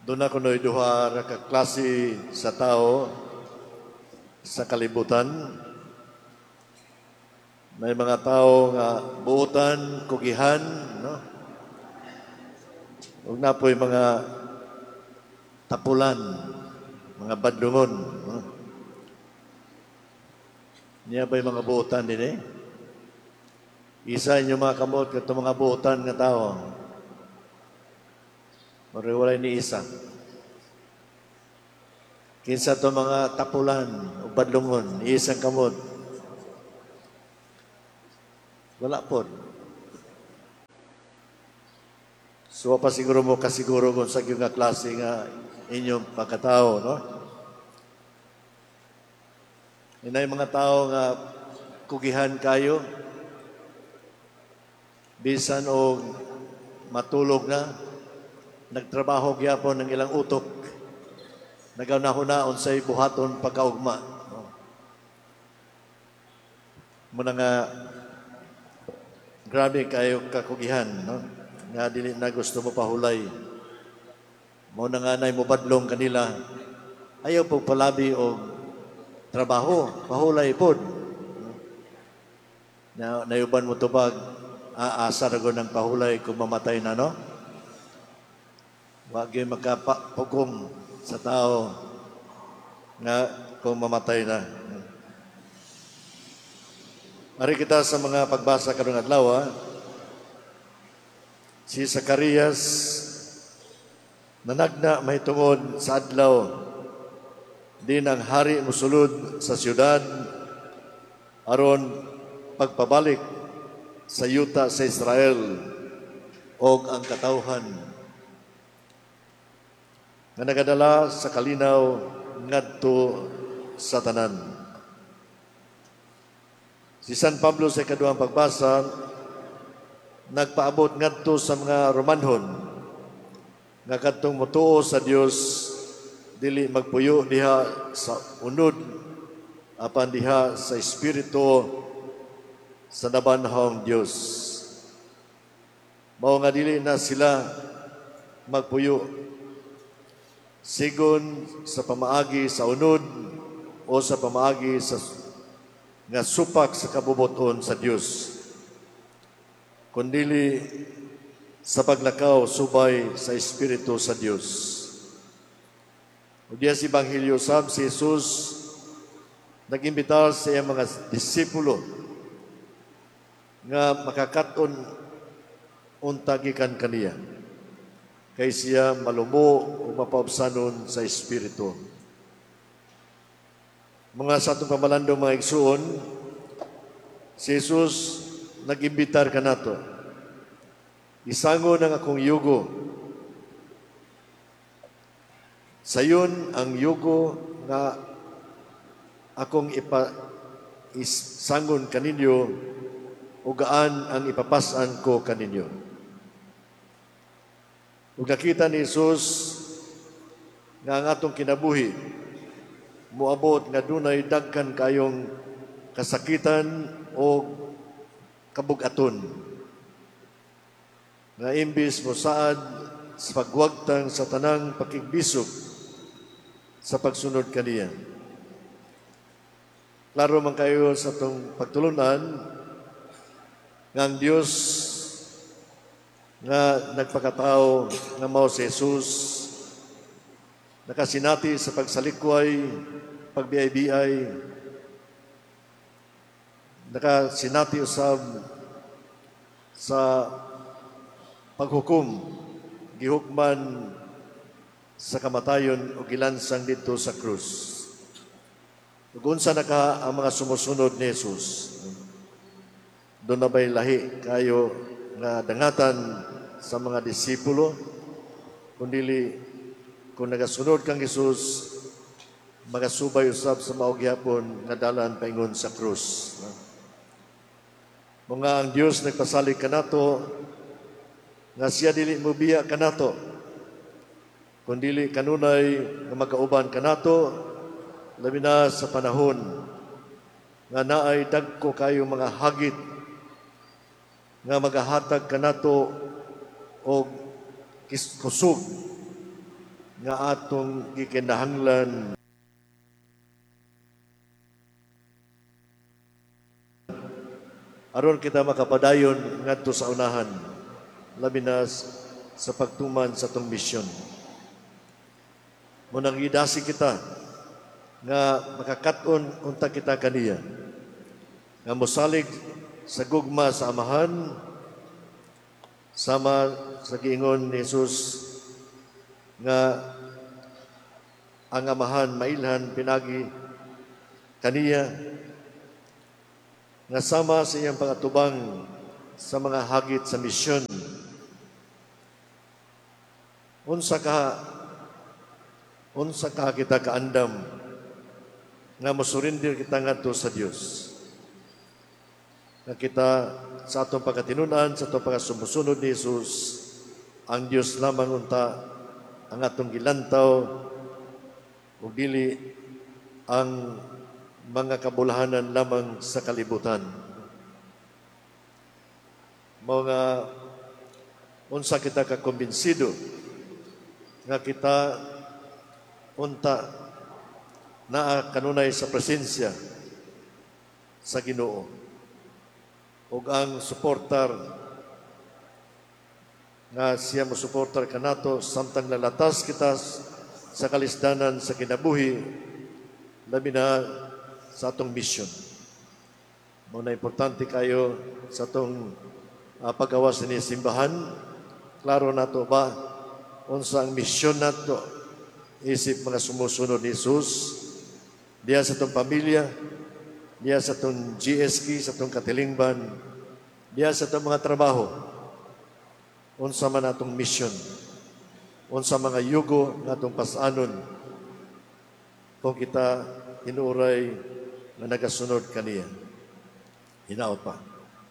Doon ako no'y duha ra ka klase sa tao sa kalibutan. May mga tao nga buutan, kugihan, no? Ug napoy mga tapulan, mga badlungon, no? Niya ba'y mga buutan din eh? Isa inyo mga kamot kato mga buutan nga tao. Mariwalay ni isa. Kinsa to mga tapulan o badlungon, isang kamot. Wala po. So pa siguro mo kasiguro kung sa nga klase nga inyong pagkatao, no? Inay mga tao nga kugihan kayo, bisan o matulog na, nagtrabaho gyapon ng ilang utok, nagaw-nahunaon sa buhaton pagkaugma. No? Muna nga, grabe kayo kakugihan, no? Nga dili na gusto mo pahulay. Muna nga na mubadlong kanila, ayaw po palabi o trabaho, pahulay po. Nayuban mo tubag, aasar ko ng pahulay kung mamatay na, no? Wag yung magkapugong sa tao nga kung mamatay na. Mari kita sa mga pagbasa karong adlaw. Si Zacarias nanagna mahitungod sa adlaw din ang hari musulod sa siyudad aron pagpabalik sa yuta sa Israel og ang katawhan nga nagadala sa kalinaw ngadto sa tanan. Si San Pablo sa ikaduhang pagbasa nagpaabot ngadto sa mga Romanhon nga kadtong motuo sa Dios dili magpuyo diha sa unod apan diha sa espiritu sa nabanhawng Dios. Mao nga dili na sila magpuyo sigon sa pamaagi sa unod o sa pamaagi sa nga supak sa kabubuton sa Dios, kundili sa paglakaw subay sa Espiritu sa Dios. O diya si Ebanghelyo sab si Jesus nag-imbitar sa iyang mga disipulo nga makakaton untagikan kaniya kay siya malumo o mapaubsanon sa Espiritu. Mga sa itong pamalandong mga igsuon, si Jesus nag-imbitar ka nato. Isango ng akong yugo. Sayon ang yugo nga akong isangon kaninyo o gaan ang ipapasan ko kaninyo. Ug nakita ni Jesus nga ang atong kinabuhi moabot nga dunay dagkan kayong kasakitan o kabugaton nga imbis mo saad sa pagwagtang sa tanang pakigbisog sa pagsunod kaniya. Klaro man kayo sa itong pagtulunan nga ang Diyos nga nagpakatao nga mao si Jesus nakasinati sa pagsalikway, pagbiay-biay, nakasinati usab sa paghukom, gihukman sa kamatayon o gilansang dito sa krus. Ug unsa naka ang mga sumusunod ni Jesus? Doon na ba'y lahi kayo nga dangatan sa mga disipulo, kundili kung nagasunod kang Jesus, magasubay usab sa maugyapon nga dalan paingon sa krus. Mga ang Dios nagpasalig kanato nga siya dili mobiya kanato, kundili kanunay nga magkauban kanato, labi na sa panahon nga naay dagko kayo mga hagit nga magahatag kanato og kusog nga atong gikinahanglan aron kita makapadayon ngadto sa unahan, labi na sa pagtuman sa tong misyon. Munang idasi kita nga makakat-on unta kita kaniya, nga mosalig sa gugma sa amahan, sama sa giingon ni Jesus nga ang amahan mailhan pinagi kaniya, nga sama sa iyang pangatubang sa mga hagit sa misyon. Unsa ka kita kaandam nga mosurrender kita ngadto sa Dios. Nga kita sa atong pagkatinunan, sa atong pagkasumusunod ni Jesus, ang Dios lamang unta ang atong gilantaw ug dili ang mga kabulahanan lamang sa kalibutan. Mga unsa kita kakumbinsido nga kita unta naa kanunay sa presensya sa Ginoo ug ang suportar nga siya mo suportar kanato samtang nalatas kita sa kalisdanan sa kinabuhi, labi na sa atong mission. Muna importante kayo sa atong paggawas ni simbahan. Klaro nato ba unsa ang mission nato isip mga sumusunod ni Jesus diya sa atong pamilya, diya sa atong GSK, sa atong katilingban, diya sa atong mga trabaho. Unsa man atong mission, unsa mga yugo nga atong pasanon kung kita inuray na nagasunod kaniya. Hinaot pa.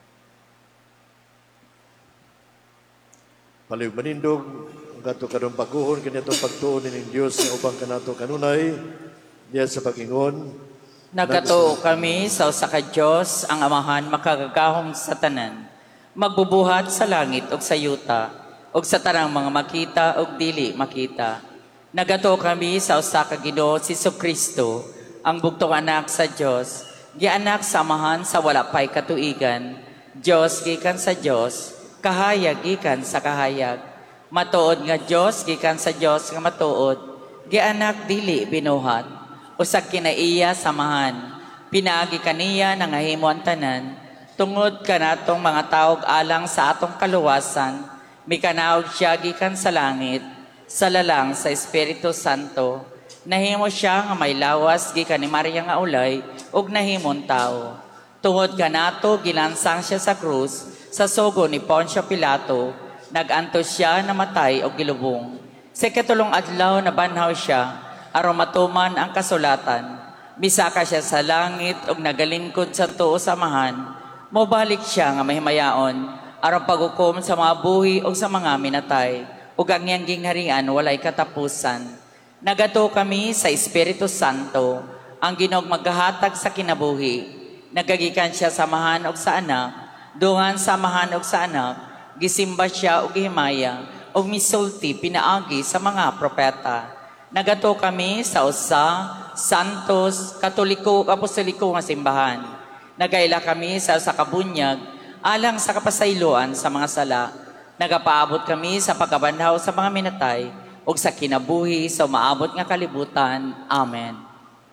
Paliw manindog, ang gato karong pagkuhon, kanitong pagtuon ng Diyos na upang kanato kanunay, diya sa pag-ingon. Nagkatuo kami sa usa ka Dios, ang Amahan makagagahong sa tanan, magbubuhat sa langit ug sa yuta, ug sa tanang mga makita ug dili makita. Nagkatuo kami sa usa ka Ginoo si Jesucristo, ang bugtong anak sa Dios, gianak sa Amahan sa wala pay katuigan, Dios gikan sa Dios, kahayag gikan sa kahayag, matuod nga Dios gikan sa Dios nga matuod, gianak dili binuhat, usak kinaiya samahan, pinaagi kaniya nangahimo ang tanan, tungod kanatong mga taog alang sa atong kaluwasan, mikanaog siya gikan sa langit, sa lalang sa Espiritu Santo, nahimo siya nga may lawas gikan ni Maria nga ulay, ug nahimon tao. Tungod kanato gilansang siya sa krus, sa sogo ni Poncio Pilato, naganto siya namatay o gilubong. Sa katulong adlaw na banhaw siya, aron matuman ang kasulatan. Misaka siya sa langit o nagalingkod sa tuo samahan. Mobalik siya nga mahimayaon, aron paghukom sa mga buhi o sa mga minatay, ug ang iyang gingharian walay katapusan. Nagato kami sa Espiritu Santo, ang Ginog maghahatag sa kinabuhi. Nagagikan siya samahan og sa anak, dungan samahan og sa anak, gisimba siya og gihimaya, og misulti pinaagi sa mga propeta. Nagato kami sa usa, santos, katoliko, apostoliko nga simbahan. Nagaila kami sa usa ka bunyag, alang sa kapasayloan sa mga sala. Nagapaabot kami sa pagkabanhaw sa mga minatay, ug sa kinabuhi sa maabot nga kalibutan. Amen.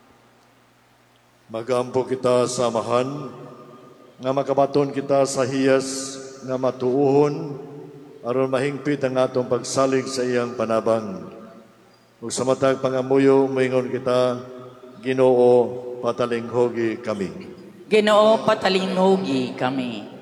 Magampo kita sa amahan, nga makabaton kita sa hiyas, nga matuuhon, aron mahingpit ang atong pagsalig sa iyang panabang. Ug sa matag pangamuyo, moingon kita, Ginoo, patalinghogi kami. Ginoo, patalinghogi kami.